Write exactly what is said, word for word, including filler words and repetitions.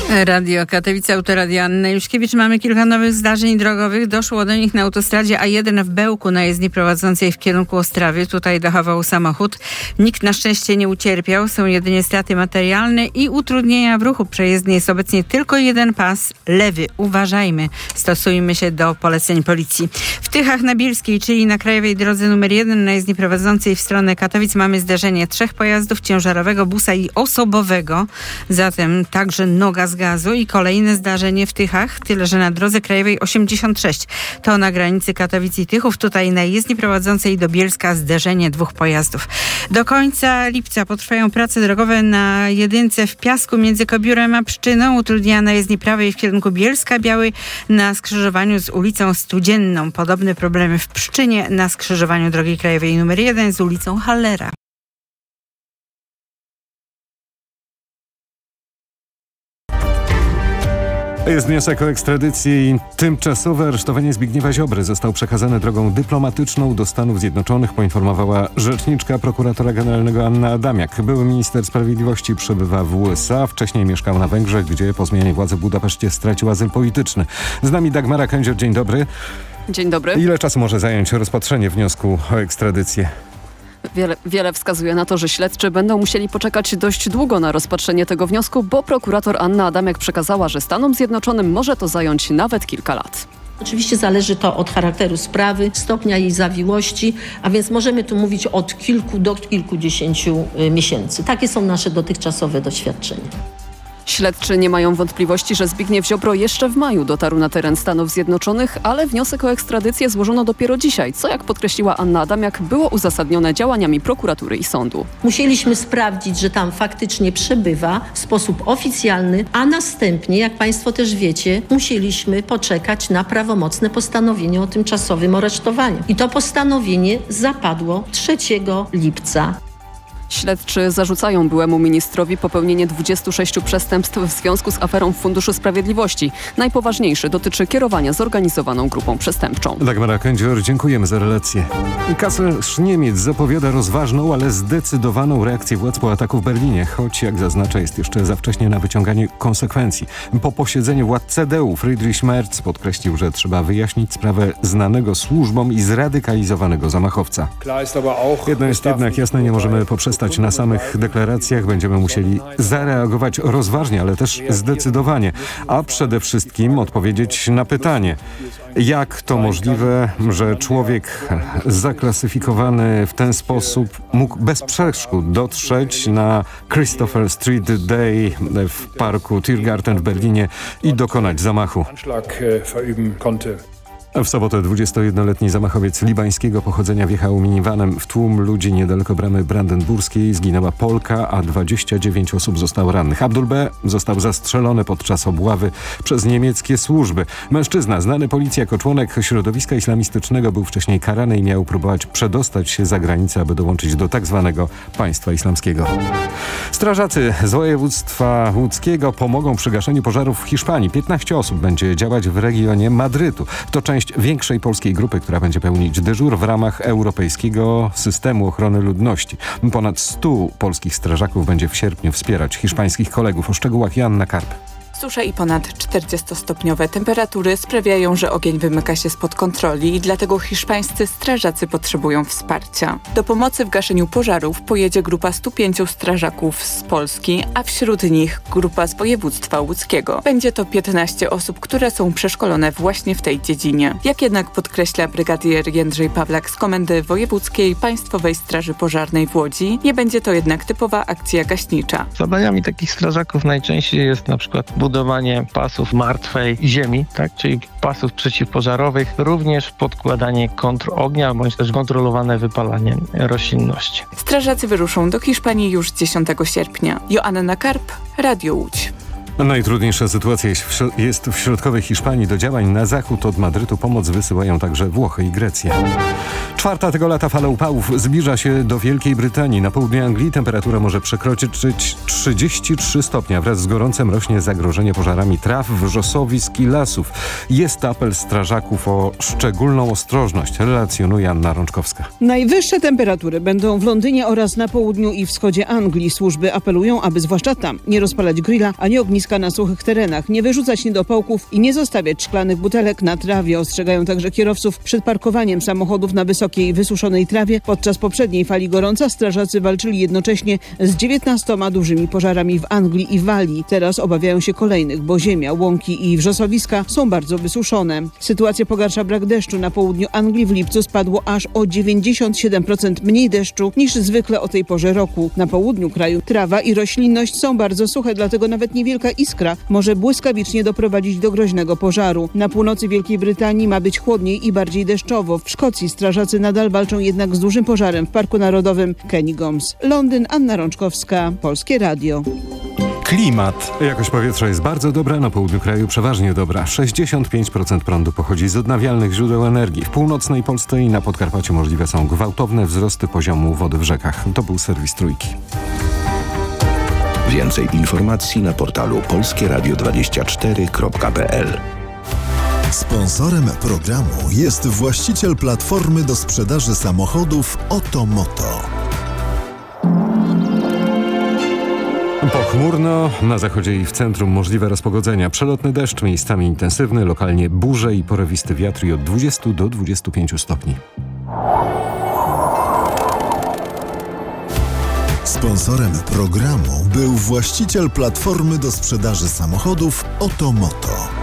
Radio Katowice, Autoradio Anna Juszkiewicz. Mamy kilka nowych zdarzeń drogowych. Doszło do nich na autostradzie A jeden w Bełku na jezdni prowadzącej w kierunku Ostrawy. Tutaj dachował samochód. Nikt na szczęście nie ucierpiał. Są jedynie straty materialne i utrudnienia w ruchu. Przejezdny jest obecnie tylko jeden pas lewy. Uważajmy. Stosujmy się do poleceń policji. W Tychach na Bielskiej, czyli na krajowej drodze numer jeden na jezdni prowadzącej w stronę Katowic mamy zdarzenie trzech pojazdów, ciężarowego, busa i osobowego. Zatem także noga z gazu i kolejne zdarzenie w Tychach, tyle że na drodze krajowej osiemdziesiąt sześć. To na granicy Katowic i Tychów, tutaj na jezdni prowadzącej do Bielska zderzenie dwóch pojazdów. Do końca lipca potrwają prace drogowe na jedynce w Piasku między Kobiórem a Pszczyną, utrudnia na jezdni prawej w kierunku Bielska Białej na skrzyżowaniu z ulicą Studzienną. Podobne problemy w Pszczynie na skrzyżowaniu drogi krajowej numer jeden z ulicą Hallera. Jest wniosek o ekstradycję i tymczasowe aresztowanie Zbigniewa Ziobry został przekazany drogą dyplomatyczną do Stanów Zjednoczonych, poinformowała rzeczniczka prokuratora generalnego Anna Adamiak. Były minister sprawiedliwości przebywa w U S A, wcześniej mieszkał na Węgrzech, gdzie po zmianie władzy w Budapeszcie stracił azyl polityczny. Z nami Dagmara Kędzior, dzień dobry. Dzień dobry. Ile czasu może zająć rozpatrzenie wniosku o ekstradycję? Wiele, wiele wskazuje na to, że śledczy będą musieli poczekać dość długo na rozpatrzenie tego wniosku, bo prokurator Anna Adamiak przekazała, że Stanom Zjednoczonym może to zająć nawet kilka lat. Oczywiście zależy to od charakteru sprawy, stopnia jej zawiłości, a więc możemy tu mówić od kilku do kilkudziesięciu miesięcy. Takie są nasze dotychczasowe doświadczenia. Śledczy nie mają wątpliwości, że Zbigniew Ziobro jeszcze w maju dotarł na teren Stanów Zjednoczonych, ale wniosek o ekstradycję złożono dopiero dzisiaj, co jak podkreśliła Anna Adamiak było uzasadnione działaniami prokuratury i sądu. Musieliśmy sprawdzić, że tam faktycznie przebywa w sposób oficjalny, a następnie, jak Państwo też wiecie, musieliśmy poczekać na prawomocne postanowienie o tymczasowym aresztowaniu. I to postanowienie zapadło trzeciego lipca. Śledczy zarzucają byłemu ministrowi popełnienie dwudziestu sześciu przestępstw w związku z aferą w Funduszu Sprawiedliwości. Najpoważniejszy dotyczy kierowania zorganizowaną grupą przestępczą. Dagmara Kędzior, dziękujemy za relację. Kanclerz Niemiec zapowiada rozważną, ale zdecydowaną reakcję władz po ataku w Berlinie, choć jak zaznacza jest jeszcze za wcześnie na wyciąganie konsekwencji. Po posiedzeniu władz C D U Friedrich Merz podkreślił, że trzeba wyjaśnić sprawę znanego służbom i zradykalizowanego zamachowca. Jedno jest jednak jasne, nie możemy poprzestać na samych deklaracjach, będziemy musieli zareagować rozważnie, ale też zdecydowanie, a przede wszystkim odpowiedzieć na pytanie, jak to możliwe, że człowiek zaklasyfikowany w ten sposób mógł bez przeszkód dotrzeć na Christopher Street Day w parku Tiergarten w Berlinie i dokonać zamachu. W sobotę dwudziestojednoletni zamachowiec libańskiego pochodzenia wjechał minivanem w tłum ludzi niedaleko bramy brandenburskiej. Zginęła Polka, a dwadzieścia dziewięć osób zostało rannych. Abdul B. został zastrzelony podczas obławy przez niemieckie służby. Mężczyzna, znany policji jako członek środowiska islamistycznego, był wcześniej karany i miał próbować przedostać się za granicę, aby dołączyć do tak zwanego państwa islamskiego. Strażacy z województwa łódzkiego pomogą przy gaszeniu pożarów w Hiszpanii. piętnaście osób będzie działać w regionie Madrytu. To część większej polskiej grupy, która będzie pełnić dyżur w ramach europejskiego systemu ochrony ludności. Ponad stu polskich strażaków będzie w sierpniu wspierać hiszpańskich kolegów. O szczegółach Joanna Karp. Susze i ponad czterdziestostopniowe temperatury sprawiają, że ogień wymyka się spod kontroli i dlatego hiszpańscy strażacy potrzebują wsparcia. Do pomocy w gaszeniu pożarów pojedzie grupa stu pięciu strażaków z Polski, a wśród nich grupa z województwa łódzkiego. Będzie to piętnaście osób, które są przeszkolone właśnie w tej dziedzinie. Jak jednak podkreśla brygadier Jędrzej Pawlak z Komendy Wojewódzkiej Państwowej Straży Pożarnej w Łodzi, nie będzie to jednak typowa akcja gaśnicza. Zadaniami takich strażaków najczęściej jest na przykład budowanie pasów martwej ziemi, tak, czyli pasów przeciwpożarowych, również podkładanie kontrognia, bądź też kontrolowane wypalanie roślinności. Strażacy wyruszą do Hiszpanii już dziesiątego sierpnia. Joanna Karp, Radio Łódź. Najtrudniejsza sytuacja jest w środkowej Hiszpanii. Do działań na zachód od Madrytu pomoc wysyłają także Włochy i Grecja. Czwarta tego lata fala upałów zbliża się do Wielkiej Brytanii. Na południu Anglii temperatura może przekroczyć trzydzieści trzy stopnie. Wraz z gorącem rośnie zagrożenie pożarami traw, wrzosowisk i lasów. Jest apel strażaków o szczególną ostrożność, relacjonuje Anna Rączkowska. Najwyższe temperatury będą w Londynie oraz na południu i wschodzie Anglii. Służby apelują, aby zwłaszcza tam nie rozpalać grilla ani ogniska środowiska na suchych terenach, nie wyrzucać niedopałków i nie zostawiać szklanych butelek na trawie. Ostrzegają także kierowców przed parkowaniem samochodów na wysokiej, wysuszonej trawie. Podczas poprzedniej fali gorąca strażacy walczyli jednocześnie z dziewiętnastoma dużymi pożarami w Anglii i Walii. Teraz obawiają się kolejnych, bo ziemia, łąki i wrzosowiska są bardzo wysuszone. Sytuacja pogarsza brak deszczu. Na południu Anglii w lipcu spadło aż o dziewięćdziesiąt siedem procent mniej deszczu niż zwykle o tej porze roku. Na południu kraju trawa i roślinność są bardzo suche, dlatego nawet niewielka iskra może błyskawicznie doprowadzić do groźnego pożaru. Na północy Wielkiej Brytanii ma być chłodniej i bardziej deszczowo. W Szkocji strażacy nadal walczą jednak z dużym pożarem w Parku Narodowym Cairngorms. Londyn, Anna Rączkowska, Polskie Radio. Klimat. Jakość powietrza jest bardzo dobra, na południu kraju przeważnie dobra. sześćdziesiąt pięć procent prądu pochodzi z odnawialnych źródeł energii. W północnej Polsce i na Podkarpaciu możliwe są gwałtowne wzrosty poziomu wody w rzekach. To był serwis Trójki. Więcej informacji na portalu polskie radio dwadzieścia cztery kropka p l. Sponsorem programu jest właściciel platformy do sprzedaży samochodów Otomoto. Pochmurno, na zachodzie i w centrum możliwe rozpogodzenia. Przelotny deszcz, miejscami intensywny, lokalnie burze i porywisty wiatr i od dwudziestu do dwudziestu pięciu stopni. Sponsorem programu był właściciel platformy do sprzedaży samochodów Otomoto.